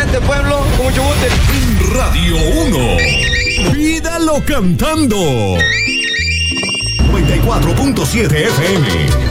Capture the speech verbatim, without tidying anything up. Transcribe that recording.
este pueblo, con mucho gusto. Radio uno. Pídalo cantando. noventa y cuatro punto siete F M.